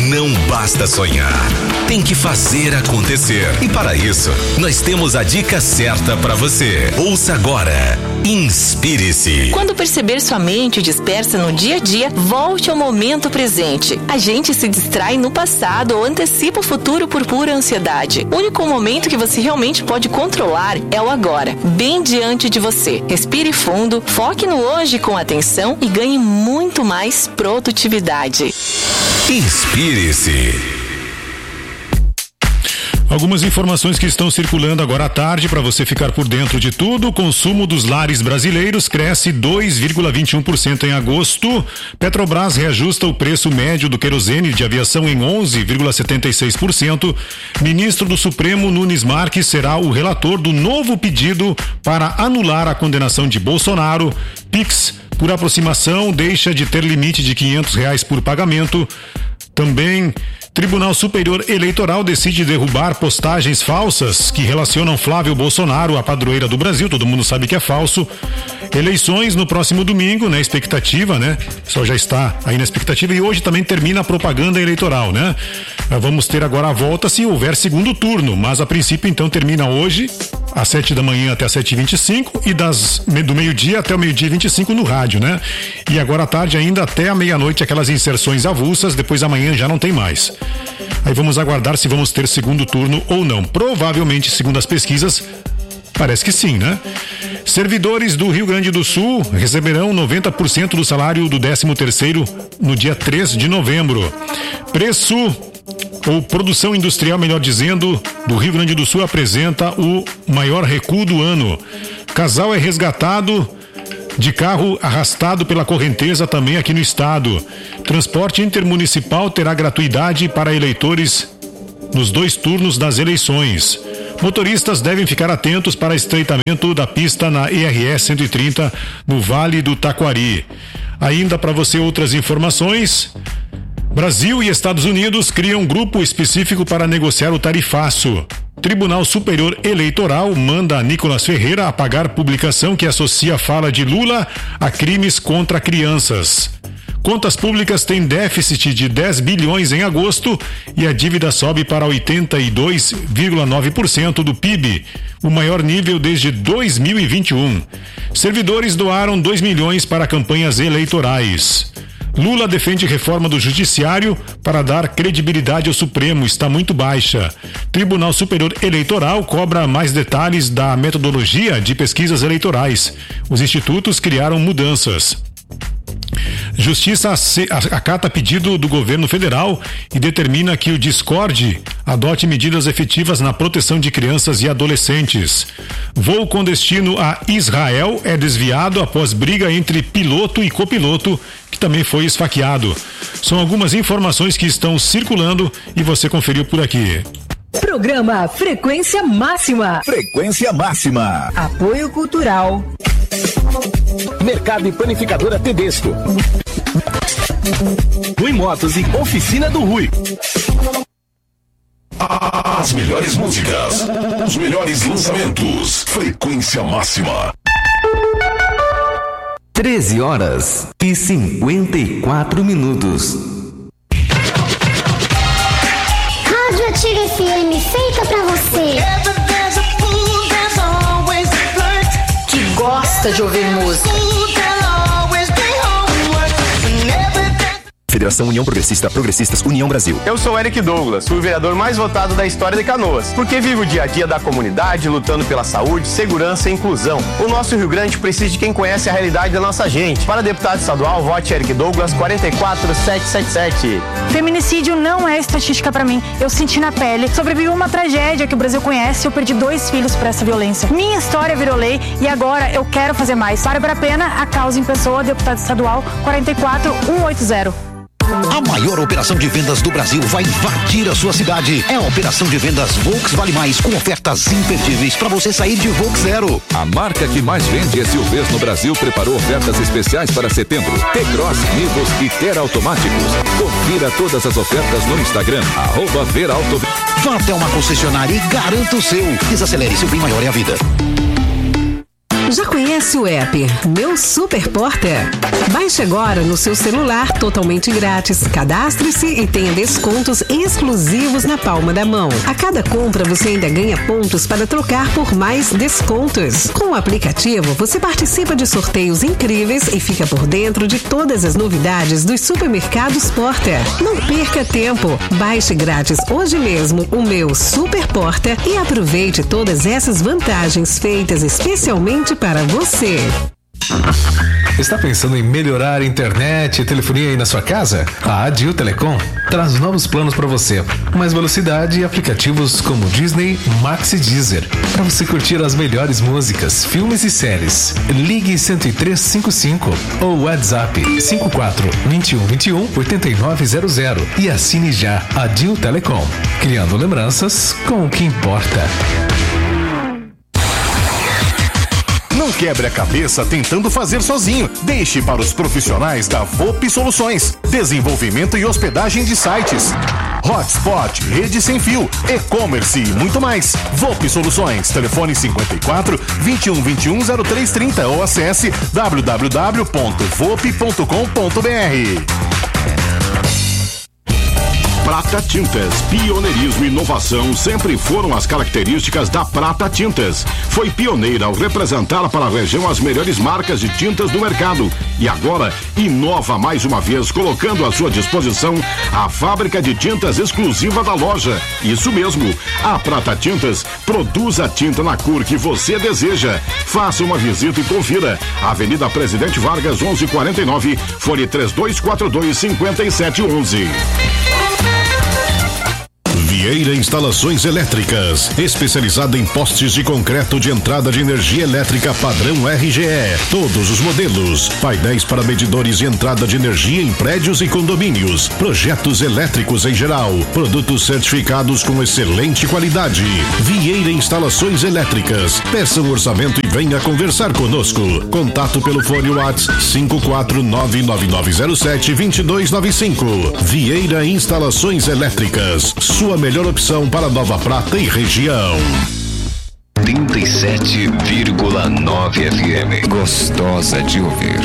Não basta sonhar, tem que fazer acontecer. E para isso, nós temos a dica certa para você. Ouça agora. Inspire-se. Quando perceber sua mente dispersa no dia a dia, volte ao momento presente. A gente se distrai no passado ou antecipa o futuro por pura ansiedade. O único momento que você realmente pode controlar é o agora, bem diante de você. Respire fundo, foque no hoje com atenção e ganhe muito mais produtividade. Inspire-se. Algumas informações que estão circulando agora à tarde para você ficar por dentro de tudo. O consumo dos lares brasileiros cresce 2,21% em agosto. Petrobras reajusta o preço médio do querosene de aviação em 11,76%. Ministro do Supremo Nunes Marques será o relator do novo pedido para anular a condenação de Bolsonaro. Pix por aproximação deixa de ter limite de R$500 por pagamento. Também, Tribunal Superior Eleitoral decide derrubar postagens falsas que relacionam Flávio Bolsonaro à padroeira do Brasil. Todo mundo sabe que é falso. Eleições no próximo domingo, né? Expectativa, né? Só já está aí na expectativa. E hoje também termina a propaganda eleitoral, né? Vamos ter agora a volta se houver segundo turno, mas a princípio então termina hoje às 7 da manhã até às 7h25 e do meio-dia até o meio-dia 25 no rádio, né? E agora à tarde ainda até a meia-noite aquelas inserções avulsas, depois amanhã já não tem mais. Aí vamos aguardar se vamos ter segundo turno ou não. Provavelmente, segundo as pesquisas, parece que sim, né? Servidores do Rio Grande do Sul receberão 90% do salário do 13º no dia 3 de novembro. Preço ou produção industrial, melhor dizendo, do Rio Grande do Sul apresenta o maior recuo do ano. Casal é resgatado de carro arrastado pela correnteza também aqui no estado. Transporte intermunicipal terá gratuidade para eleitores nos 2 turnos das eleições. Motoristas devem ficar atentos para estreitamento da pista na ERS 130 no Vale do Taquari. Ainda para você outras informações. Brasil e Estados Unidos criam um grupo específico para negociar o tarifaço. Tribunal Superior Eleitoral manda Nicolas Ferreira apagar publicação que associa a fala de Lula a crimes contra crianças. Contas públicas têm déficit de 10 bilhões em agosto e a dívida sobe para 82,9% do PIB, o maior nível desde 2021. Servidores doaram 2 milhões para campanhas eleitorais. Lula defende reforma do Judiciário para dar credibilidade ao Supremo, está muito baixa. Tribunal Superior Eleitoral cobra mais detalhes da metodologia de pesquisas eleitorais. Os institutos criaram mudanças. Justiça acata pedido do governo federal e determina que o Discord adote medidas efetivas na proteção de crianças e adolescentes. Voo com destino a Israel é desviado após briga entre piloto e copiloto, que também foi esfaqueado. São algumas informações que estão circulando e você conferiu por aqui. Programa Frequência Máxima. Frequência Máxima. Apoio Cultural. Mercado e Panificadora Tedesco. Rui Motos e Oficina do Rui. As melhores músicas, os melhores lançamentos. Frequência Máxima. 13h54. Rádio Ativa FM, feita pra você Que gosta de ouvir música. Federação União Progressista, Progressistas União Brasil. Eu sou Eric Douglas, fui o vereador mais votado da história de Canoas, porque vivo o dia a dia da comunidade, lutando pela saúde, segurança e inclusão. O nosso Rio Grande precisa de quem conhece a realidade da nossa gente. Para deputado estadual, vote Eric Douglas 44777. Feminicídio não é estatística pra mim. Eu senti na pele. Sobrevivi uma tragédia que o Brasil conhece. Eu perdi 2 filhos por essa violência. Minha história virou lei e agora eu quero fazer mais. Bárbara Pena, a causa em pessoa, deputado estadual 44180. A maior operação de vendas do Brasil vai invadir a sua cidade. É a operação de vendas Volks Vale Mais, com ofertas imperdíveis para você sair de Volks Zero. A marca que mais vende SUVs no Brasil preparou ofertas especiais para setembro. T-Cross, Nivus e Ter Automáticos. Confira todas as ofertas no Instagram, @verauto. Vá até uma concessionária e garanta o seu. Desacelere, seu bem maior é a vida. Já conhece o app Meu Super Porta? Baixe agora no seu celular totalmente grátis. Cadastre-se e tenha descontos exclusivos na palma da mão. A cada compra você ainda ganha pontos para trocar por mais descontos. Com o aplicativo você participa de sorteios incríveis e fica por dentro de todas as novidades dos supermercados Porta. Não perca tempo. Baixe grátis hoje mesmo o Meu Super Porta e aproveite todas essas vantagens feitas especialmente para você. Está pensando em melhorar a internet e telefonia aí na sua casa? A Adil Telecom traz novos planos para você. Mais velocidade e aplicativos como Disney, Max e Deezer. Para você curtir as melhores músicas, filmes e séries. Ligue 10355 ou WhatsApp 54 21 21 8900 e assine já Adil Telecom. Criando lembranças com o que importa. Não quebre a cabeça tentando fazer sozinho. Deixe para os profissionais da VoP Soluções. Desenvolvimento e hospedagem de sites, hotspot, rede sem fio, e-commerce e muito mais. VoP Soluções. Telefone 54 21 21 0330 ou acesse www.vop.com.br. Prata Tintas, pioneirismo e inovação sempre foram as características da Prata Tintas. Foi pioneira ao representar para a região as melhores marcas de tintas do mercado e agora inova mais uma vez, colocando à sua disposição a fábrica de tintas exclusiva da loja. Isso mesmo, a Prata Tintas produz a tinta na cor que você deseja. Faça uma visita e confira. Avenida Presidente Vargas 1149, fone 3242-5711. Vieira Instalações Elétricas, especializada em postes de concreto de entrada de energia elétrica padrão RGE. Todos os modelos, painéis para medidores de entrada de energia em prédios e condomínios, projetos elétricos em geral, produtos certificados com excelente qualidade. Vieira Instalações Elétricas. Peça um orçamento e venha conversar conosco. Contato pelo fone WhatsApp 54999072295. Vieira Instalações Elétricas. Sua melhor opção para Nova Prata e região. 37,9 FM. Gostosa de ouvir.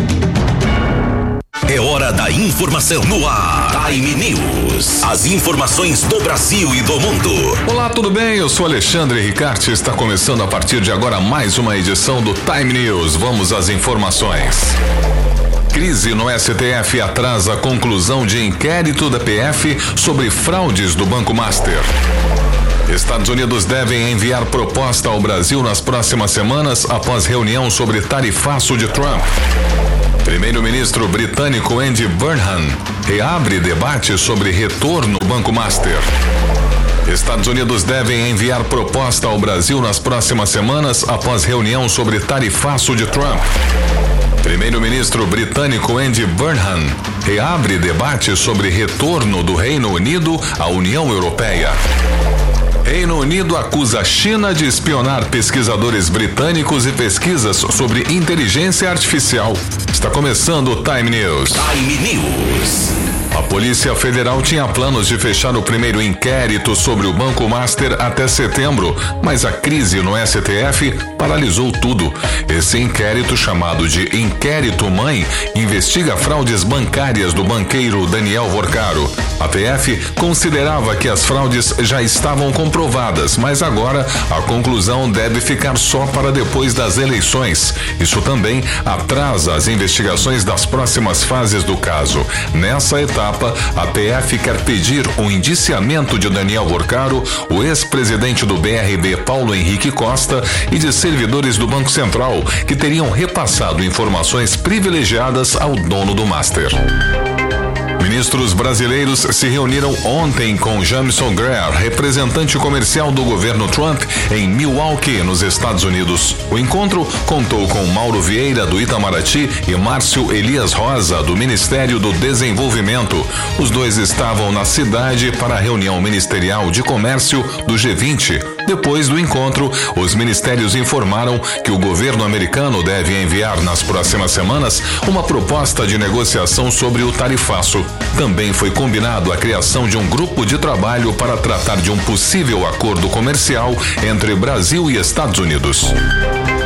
É hora da informação no ar. Time News. As informações do Brasil e do mundo. Olá, tudo bem? Eu sou Alexandre Ricarte. Está começando a partir de agora mais uma edição do Time News. Vamos às informações. Crise no STF atrasa a conclusão de inquérito da PF sobre fraudes do Banco Master. Estados Unidos devem enviar proposta ao Brasil nas próximas semanas após reunião sobre tarifaço de Trump. Primeiro-ministro britânico Andy Burnham reabre debate sobre retorno do Banco Master. Estados Unidos devem enviar proposta ao Brasil nas próximas semanas após reunião sobre tarifaço de Trump. Primeiro-ministro britânico Andy Burnham reabre debate sobre retorno do Reino Unido à União Europeia. Reino Unido acusa a China de espionar pesquisadores britânicos e pesquisas sobre inteligência artificial. Está começando o Time News. Time News. A Polícia Federal tinha planos de fechar o primeiro inquérito sobre o Banco Master até setembro, mas a crise no STF paralisou tudo. Esse inquérito, chamado de Inquérito Mãe, investiga fraudes bancárias do banqueiro Daniel Vorcaro. A PF considerava que as fraudes já estavam comprovadas, mas agora a conclusão deve ficar só para depois das eleições. Isso também atrasa as investigações das próximas fases do caso. Nessa etapa, a PF quer pedir o indiciamento de Daniel Vorcaro, o ex-presidente do BRB Paulo Henrique Costa e de servidores do Banco Central que teriam repassado informações privilegiadas ao dono do Master. Ministros brasileiros se reuniram ontem com Jamison Greer, representante comercial do governo Trump, em Milwaukee, nos Estados Unidos. O encontro contou com Mauro Vieira, do Itamaraty, e Márcio Elias Rosa, do Ministério do Desenvolvimento. Os dois estavam na cidade para a reunião ministerial de comércio do G20. Depois do encontro, os ministérios informaram que o governo americano deve enviar nas próximas semanas uma proposta de negociação sobre o tarifaço. Também foi combinado a criação de um grupo de trabalho para tratar de um possível acordo comercial entre Brasil e Estados Unidos.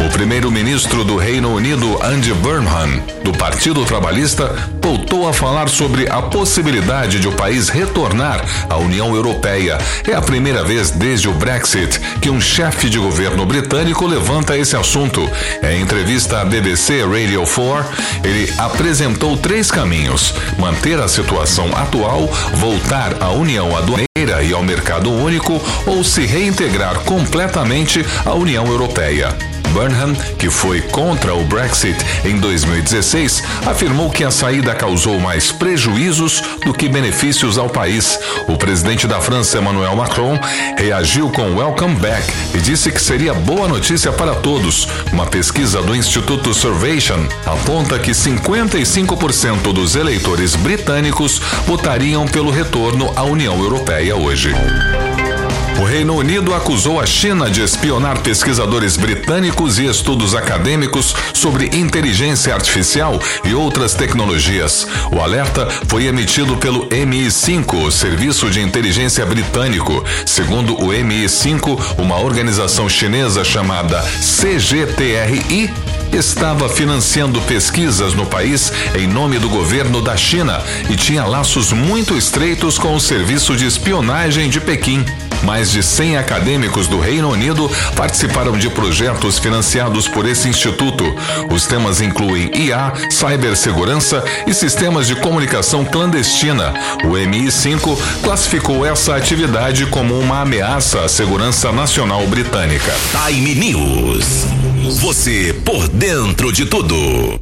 O primeiro-ministro do Reino Unido, Andy Burnham, do Partido Trabalhista, voltou a falar sobre a possibilidade de o país retornar à União Europeia. É a primeira vez desde o Brexit que um chefe de governo britânico levanta esse assunto. Em entrevista à BBC Radio 4, ele apresentou 3 caminhos: manter a situação atual, voltar à União Aduaneira e ao Mercado Único ou se reintegrar completamente à União Europeia. Burnham, que foi contra o Brexit em 2016, afirmou que a saída causou mais prejuízos do que benefícios ao país. O presidente da França, Emmanuel Macron, reagiu com Welcome Back e disse que seria boa notícia para todos. Uma pesquisa do Instituto Survation aponta que 55% dos eleitores britânicos votariam pelo retorno à União Europeia hoje. O Reino Unido acusou a China de espionar pesquisadores britânicos e estudos acadêmicos sobre inteligência artificial e outras tecnologias. O alerta foi emitido pelo MI5, o Serviço de Inteligência Britânico. Segundo o MI5, uma organização chinesa chamada CGTRI estava financiando pesquisas no país em nome do governo da China e tinha laços muito estreitos com o Serviço de Espionagem de Pequim. Mais de 100 acadêmicos do Reino Unido participaram de projetos financiados por esse instituto. Os temas incluem IA, cibersegurança e sistemas de comunicação clandestina. O MI5 classificou essa atividade como uma ameaça à segurança nacional britânica. Time News. Você por dentro de tudo.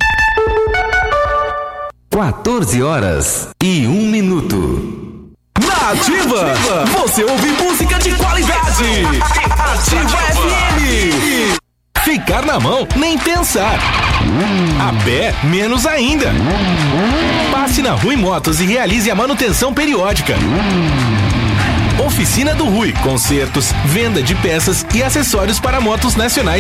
14h01. Na Ativa, você ouve música de qualidade. Ativa FM. Ficar na mão, nem pensar. A pé, menos ainda. Passe na Rui Motos e realize a manutenção periódica. Oficina do Rui, consertos, venda de peças e acessórios para motos nacionais